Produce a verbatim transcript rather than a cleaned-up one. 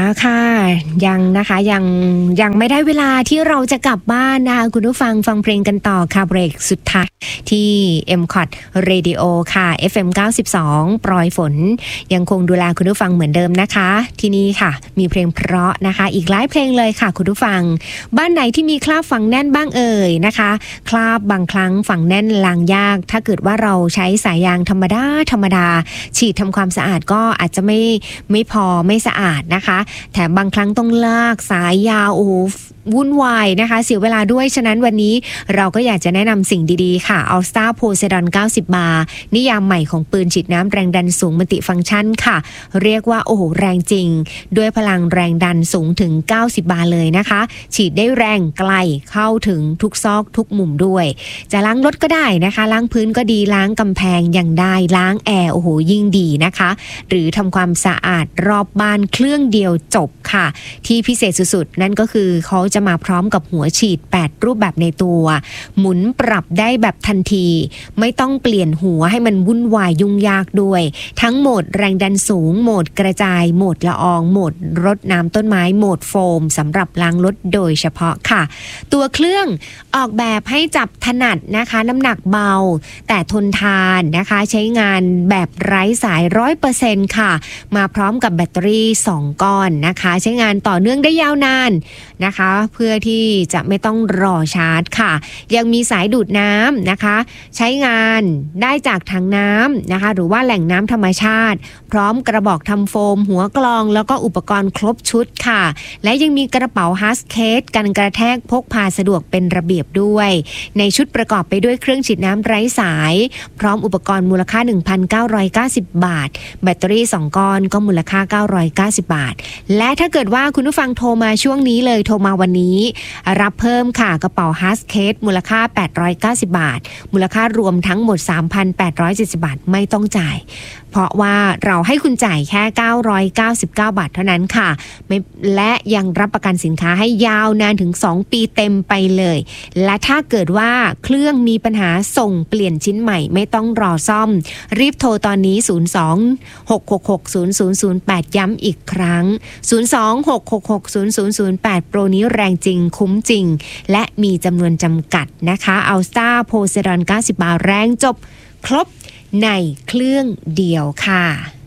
มาค่ะยังนะคะยังยังไม่ได้เวลาที่เราจะกลับบ้านนะคะคุณผู้ฟังฟังเพลงกันต่อค่ะเบรกสุดท้ายที่ เอ็ม คอท Radio ค่ะ เอฟ เอ็ม เก้าสิบสองปลอยฝนยังคงดูแลคุณผู้ฟังเหมือนเดิมนะคะที่นี่ค่ะมีเพลงเพราะนะคะอีกหลายเพลงเลยค่ะคุณผู้ฟังบ้านไหนที่มีคราบฝังแน่นบ้างเอ่ยนะคะคราบบางครั้งฝังแน่นล้างยากถ้าเกิดว่าเราใช้สายยางธรรมดาธรรมดาฉีดทำความสะอาดก็อาจจะไม่ไม่พอไม่สะอาดนะคะแถมบางครั้งต้องลากสายยาวโอ้วุ่นวายนะคะเสียเวลาด้วยฉะนั้นวันนี้เราก็อยากจะแนะนำสิ่งดีๆค่ะ All-Star Poseidon เก้าสิบ บาร์นิยามใหม่ของปืนฉีดน้ำแรงดันสูงมัลติฟังก์ชันค่ะเรียกว่าโอ้โหแรงจริงด้วยพลังแรงดันสูงถึงเก้าสิบ บาร์เลยนะคะฉีดได้แรงไกลเข้าถึงทุกซอกทุกมุมด้วยจะล้างรถก็ได้นะคะล้างพื้นก็ดีล้างกำแพงยังได้ล้างแอร์โอ้โหยิ่งดีนะคะหรือทำความสะอาดรอบบ้านเครื่องเดียวจบค่ะที่พิเศษสุดๆนั่นก็คือเขาจะมาพร้อมกับหัวฉีดแปดรูปแบบในตัวหมุนปรับได้แบบทันทีไม่ต้องเปลี่ยนหัวให้มันวุ่นวายยุ่งยากด้วยทั้งโหมดแรงดันสูงโหมดกระจายโหมดละอองโหมดรดน้ำต้นไม้โหมดโฟมสำหรับล้างรถโดยเฉพาะค่ะตัวเครื่องออกแบบให้จับถนัดนะคะน้ำหนักเบาแต่ทนทานนะคะใช้งานแบบไร้สาย ร้อยเปอร์เซ็นต์ ค่ะมาพร้อมกับแบตเตอรี่สองก้อนนะคะใช้งานต่อเนื่องได้ยาวนานนะคะเพื่อที่จะไม่ต้องรอชาร์จค่ะยังมีสายดูดน้ำนะคะใช้งานได้จากถังน้ำนะคะหรือว่าแหล่งน้ำธรรมชาติพร้อมกระบอกทำโฟมหัวกลองแล้วก็อุปกรณ์ครบชุดค่ะและยังมีกระเป๋าฮัสเคสกันกระแทกพกพาสะดวกเป็นระเบียบด้วยในชุดประกอบไปด้วยเครื่องฉีดน้ำไร้สายพร้อมอุปกรณ์มูลค่า หนึ่งพันเก้าร้อยเก้าสิบ บาทแบตเตอรี่สองก้อนก็มูลค่าเก้าร้อยเก้าสิบบาทและถ้าเกิดว่าคุณผู้ฟังโทรมาช่วงนี้เลยโทรมาวันนี้รับเพิ่มค่ะกระเป๋าฮัสเคสมูลค่าแปดร้อยเก้าสิบบาทมูลค่ารวมทั้งหมด สามพันแปดร้อยเจ็ดสิบ บาทไม่ต้องจ่ายเพราะว่าเราให้คุณจ่ายแค่เก้าร้อยเก้าสิบเก้าบาทเท่านั้นค่ะไม่และยังรับประกันสินค้าให้ยาวนานถึงสองปีเต็มไปเลยและถ้าเกิดว่าเครื่องมีปัญหาส่งเปลี่ยนชิ้นใหม่ไม่ต้องรอซ่อมรีบโทรตอนนี้ศูนย์ สอง หก หก หก ศูนย์ ศูนย์ ศูนย์ แปดย้ำอีกครั้งศูนย์ สอง หก หก หก ศูนย์ ศูนย์ ศูนย์ แปดโปรนี้แรงจริงคุ้มจริงและมีจำนวนจำกัดนะคะ All-Star Poseidon เก้าสิบ บาร์แรงจบครบในเครื่องเดียวค่ะ